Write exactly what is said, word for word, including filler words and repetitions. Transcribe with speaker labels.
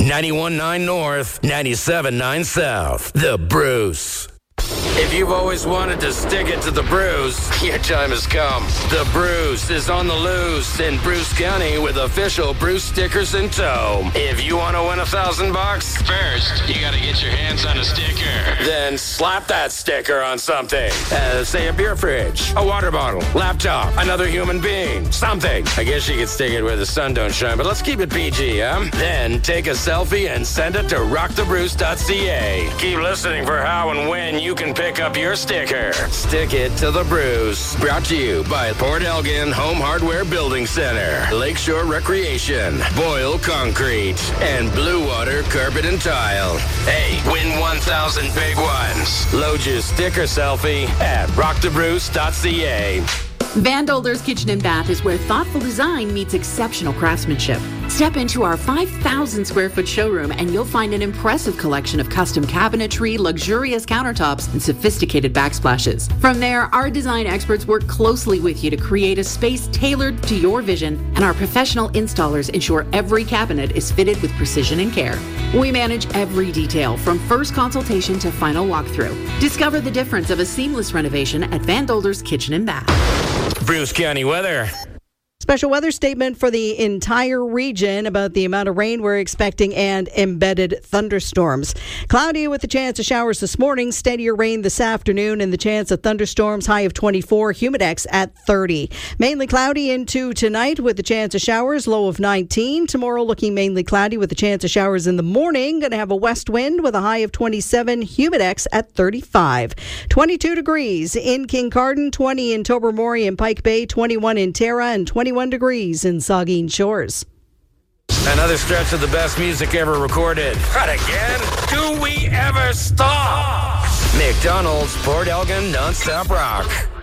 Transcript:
Speaker 1: ninety-one point nine North, ninety-seven point nine South. The Bruce. If you've always wanted to stick it to the Bruce, your time has come. The Bruce is on the loose in Bruce County with official Bruce stickers in tow. If you want to win a thousand bucks,
Speaker 2: first, you got to get your hands on a sticker.
Speaker 1: Then slap that sticker on something. Uh, say a beer fridge, a water bottle, laptop, another human being, something. I guess you could stick it where the sun don't shine, but let's keep it P G, huh? Then take a selfie and send it to rock the bruce dot c a. Keep listening for how and when you can pick up your sticker. Stick it to the Bruce. Brought to you by Port Elgin Home Hardware Building Center, Lakeshore Recreation, Boyle Concrete, and Blue Water Carpet and Tile. Hey, win one thousand big ones. Load your sticker selfie at rock the bruce dot c a.
Speaker 3: Van Dolder's Kitchen and Bath is where thoughtful design meets exceptional craftsmanship. Step into our five thousand square foot showroom and you'll find an impressive collection of custom cabinetry, luxurious countertops, and sophisticated backsplashes. From there, our design experts work closely with you to create a space tailored to your vision, and our professional installers ensure every cabinet is fitted with precision and care. We manage every detail from first consultation to final walkthrough. Discover the difference of a seamless renovation at Van Dolder's Kitchen and Bath.
Speaker 1: Bruce County weather.
Speaker 4: Special weather statement for the entire region about the amount of rain we're expecting and embedded thunderstorms. Cloudy with the chance of showers this morning, steadier rain this afternoon, and the chance of thunderstorms, high of twenty-four, humidex at thirty. Mainly cloudy into tonight with the chance of showers, low of nineteen. Tomorrow looking mainly cloudy with the chance of showers in the morning. Going to have a west wind with a high of twenty-seven, humidex at thirty-five. twenty-two degrees in Kincardine, twenty in Tobermory and Pike Bay, twenty-one in Tara, and twenty-one degrees in Saugeen Shores.
Speaker 1: Another stretch of the best music ever recorded. Not again? Do we ever stop? McDonald's Port Elgin Non-Stop Rock.